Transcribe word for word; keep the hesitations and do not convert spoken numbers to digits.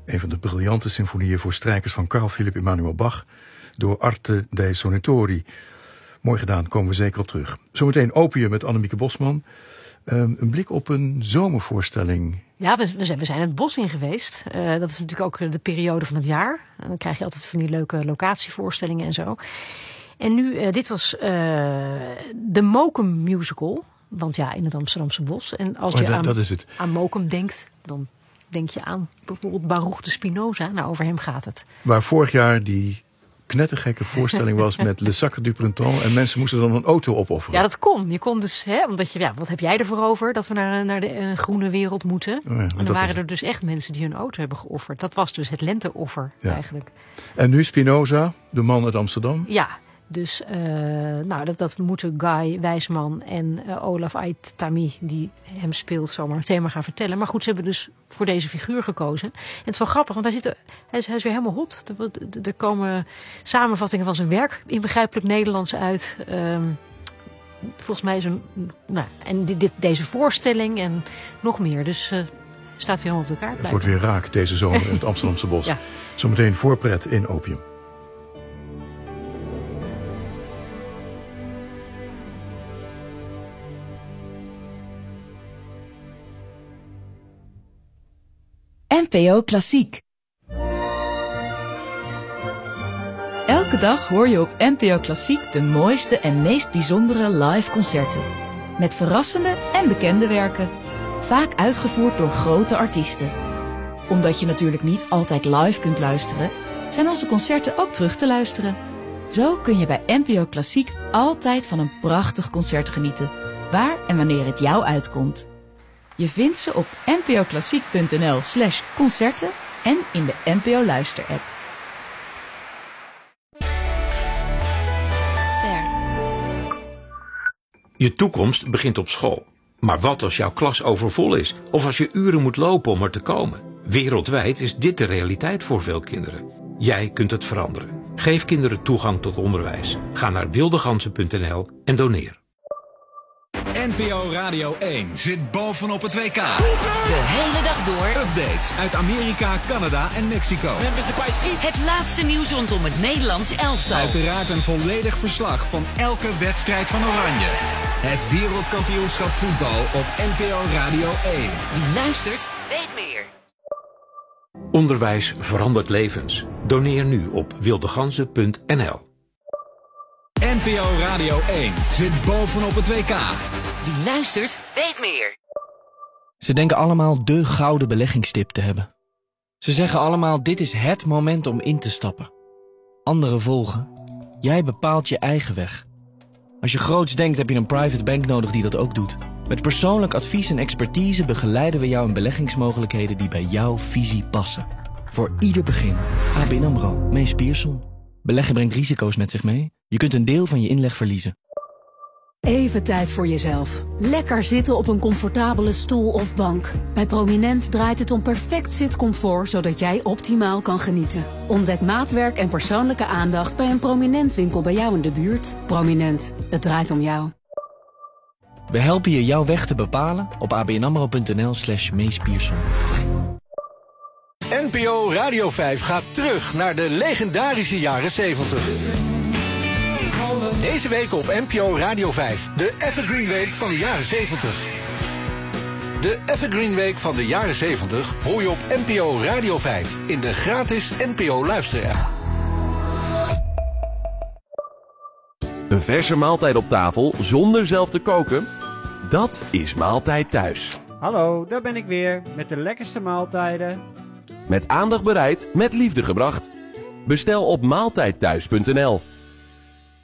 Een van de briljante symfonieën voor strijkers van Carl Philipp Emanuel Bach door Arte dei Suonatori. Mooi gedaan, komen we zeker op terug. Zometeen Opium met Annemieke Bosman. Um, een blik op een zomervoorstelling. Ja, we, we, zijn, we zijn het bos in geweest. Uh, dat is natuurlijk ook de periode van het jaar. En dan krijg je altijd van die leuke locatievoorstellingen en zo. En nu, uh, dit was uh, de Mokum musical. Want ja, in het Amsterdamse bos. En als oh, je dat, aan, dat is het. aan Mokum denkt, dan denk je aan bijvoorbeeld Baruch de Spinoza. Nou, over hem gaat het. Waar vorig jaar die knettergekke voorstelling was met Le Sacre du Printemps. En mensen moesten dan een auto opofferen. Ja, dat kon. Je kon dus, hè, omdat je, ja, wat heb jij ervoor over dat we naar, naar de uh, groene wereld moeten? Oh ja, en dan waren er dus echt mensen die hun auto hebben geofferd. Dat was dus het lenteoffer ja. eigenlijk. En nu Spinoza, de man uit Amsterdam. Ja. Dus uh, nou, dat, dat moeten Guy Wijsman en uh, Olaf Aitami, die hem speelt, zomaar het thema gaan vertellen. Maar goed, ze hebben dus voor deze figuur gekozen. En het is wel grappig, want hij, zit er, hij, is, hij is weer helemaal hot. Er, er komen samenvattingen van zijn werk in begrijpelijk Nederlands uit. Um, volgens mij is een... Nou, en dit, dit, deze voorstelling en nog meer. Dus uh, staat weer helemaal op elkaar. Het wordt weer raak deze zomer in het Amsterdamse bos. Ja. Zometeen voorpret in Opium. N P O Klassiek. Elke dag hoor je op N P O Klassiek de mooiste en meest bijzondere live concerten. Met verrassende en bekende werken. Vaak uitgevoerd door grote artiesten. Omdat je natuurlijk niet altijd live kunt luisteren, zijn onze concerten ook terug te luisteren. Zo kun je bij N P O Klassiek altijd van een prachtig concert genieten. Waar en wanneer het jou uitkomt. Je vindt ze op npoklassiek.nl slash concerten en in de N P O Luister app. Ster. Je toekomst begint op school. Maar wat als jouw klas overvol is? Of als je uren moet lopen om er te komen? Wereldwijd is dit de realiteit voor veel kinderen. Jij kunt het veranderen. Geef kinderen toegang tot onderwijs. Ga naar wildegansen punt n l en doneer. N P O Radio één zit bovenop het W K. De hele dag door. Updates uit Amerika, Canada en Mexico. Het laatste nieuws rondom het Nederlands elftal. Uiteraard een volledig verslag van elke wedstrijd van Oranje. Het wereldkampioenschap voetbal op N P O Radio één. Wie luistert, weet meer. Onderwijs verandert levens. Doneer nu op wildegansen punt n l. N P O Radio één zit bovenop het W K. Wie luistert, weet meer. Ze denken allemaal de gouden beleggingstip te hebben. Ze zeggen allemaal, dit is het moment om in te stappen. Anderen volgen. Jij bepaalt je eigen weg. Als je groots denkt, heb je een private bank nodig die dat ook doet. Met persoonlijk advies en expertise begeleiden we jou in beleggingsmogelijkheden die bij jouw visie passen. Voor ieder begin. A B N AMRO, Mees Pierson. Beleggen brengt risico's met zich mee. Je kunt een deel van je inleg verliezen. Even tijd voor jezelf. Lekker zitten op een comfortabele stoel of bank. Bij Prominent draait het om perfect zitcomfort, zodat jij optimaal kan genieten. Ontdek maatwerk en persoonlijke aandacht bij een Prominent winkel bij jou in de buurt. Prominent, het draait om jou. We helpen je jouw weg te bepalen op abnamro.nl slash Mees Pierson. N P O Radio vijf gaat terug naar de legendarische jaren zeventig. Deze week op N P O Radio vijf, de Evergreen Week van de jaren zeventig. De Evergreen Week van de jaren zeventig hoor je op N P O Radio vijf in de gratis N P O Luister app. Een verse maaltijd op tafel zonder zelf te koken? Dat is Maaltijd Thuis. Hallo, daar ben ik weer met de lekkerste maaltijden. Met aandacht bereid, met liefde gebracht. Bestel op maaltijdthuis punt n l.